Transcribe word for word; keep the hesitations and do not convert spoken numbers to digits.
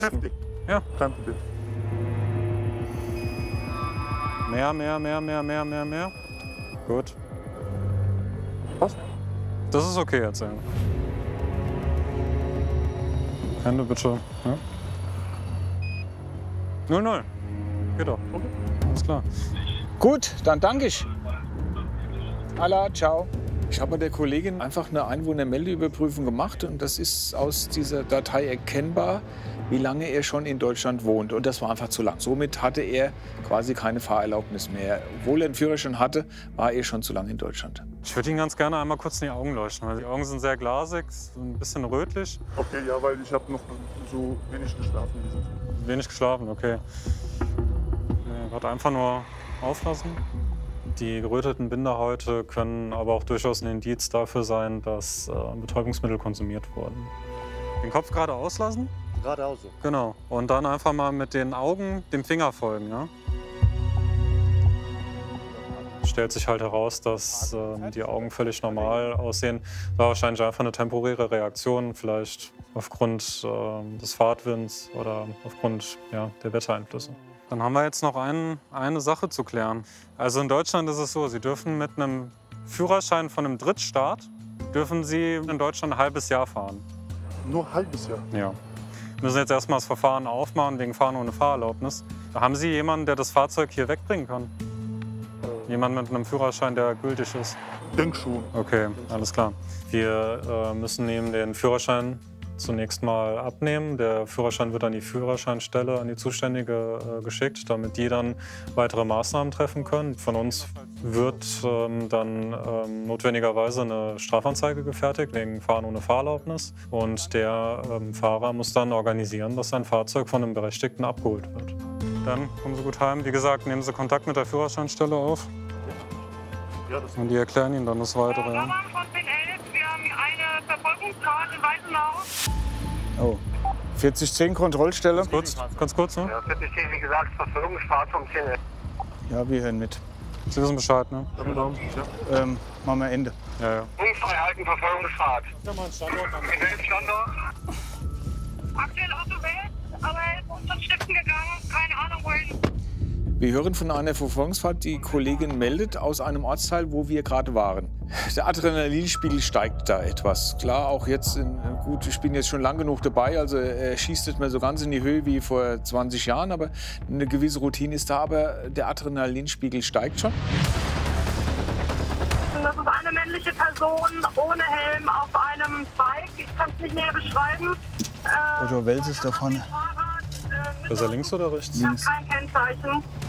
Heftig. Ja. Kein Problem. Mehr, mehr, mehr, mehr, mehr, mehr, mehr. Gut. Passt. Das ist okay jetzt, ja. Hände bitte. Ja. null null. Geht doch. Okay. Alles klar. Gut, dann danke ich. Allah, ciao. Ich habe bei der Kollegin einfach eine Einwohnermeldeüberprüfung gemacht und das ist aus dieser Datei erkennbar, wie lange er schon in Deutschland wohnt. Und das war einfach zu lang. Somit hatte er quasi keine Fahrerlaubnis mehr. Obwohl er einen Führerschein hatte, war er schon zu lange in Deutschland. Ich würde Ihnen ganz gerne einmal kurz in die Augen leuchten, weil die Augen sind sehr glasig, ein bisschen rötlich. Okay, ja, weil ich habe noch so wenig geschlafen. Wenig geschlafen, okay. Gerade einfach nur auflassen. Die geröteten Bindehäute können aber auch durchaus ein Indiz dafür sein, dass äh, Betäubungsmittel konsumiert wurden. Den Kopf gerade auslassen. Geradeaus so. Genau. Und dann einfach mal mit den Augen dem Finger folgen. Ja? Stellt sich halt heraus, dass äh, die Augen völlig normal aussehen. War wahrscheinlich einfach eine temporäre Reaktion, vielleicht aufgrund äh, des Fahrtwinds oder aufgrund ja, der Wettereinflüsse. Dann haben wir jetzt noch ein, eine Sache zu klären. Also in Deutschland ist es so, Sie dürfen mit einem Führerschein von einem Drittstaat, dürfen Sie in Deutschland ein halbes Jahr fahren. Nur ein halbes Jahr? Ja. Wir müssen jetzt erstmal das Verfahren aufmachen wegen Fahren ohne Fahrerlaubnis. Haben Sie jemanden, der das Fahrzeug hier wegbringen kann? Äh. Jemand mit einem Führerschein, der gültig ist? Denk schon. Okay, alles klar. Wir äh, müssen neben den Führerschein zunächst mal abnehmen. Der Führerschein wird an die Führerscheinstelle, an die Zuständige äh, geschickt, damit die dann weitere Maßnahmen treffen können. Von uns wird ähm, dann ähm, notwendigerweise eine Strafanzeige gefertigt wegen Fahren ohne Fahrerlaubnis. Und der ähm, Fahrer muss dann organisieren, dass sein Fahrzeug von einem Berechtigten abgeholt wird. Dann kommen Sie gut heim. Wie gesagt, nehmen Sie Kontakt mit der Führerscheinstelle auf. Ja, das Und die erklären Ihnen dann das Weitere. Ja. Wir haben eine Verfolgungsfahrt in Weißenau. Oh. vierzig zehn Kontrollstelle. Kurz, ganz kurz, ne? Ja, vierzig zehn, wie gesagt, Verfolgungsfahrt vom Zähne. Ja, wir hören mit. Sie wissen Bescheid, ne? Ja. Ähm, machen wir Ende. Ja, ja. Unfrei halten, Verfolgungsfahrt. In welchem Standort? Aktuell Autowelt, aber er ist uns von Stiften gegangen, keine Ahnung wohin. Wir hören von einer Verfolgungsfahrt, die Kollegin meldet aus einem Ortsteil, wo wir gerade waren. Der Adrenalinspiegel steigt da etwas. Klar, auch jetzt, in, gut, ich bin jetzt schon lang genug dabei, also er schießt nicht mehr so ganz in die Höhe wie vor zwanzig Jahren, aber eine gewisse Routine ist da, aber der Adrenalinspiegel steigt schon. Das ist eine männliche Person ohne Helm auf einem Bike, ich kann es nicht näher beschreiben. Äh, Otto Wels ist da vorne. Fahrrad, äh, Ist er links oder rechts? Links. Kein Kennzeichen.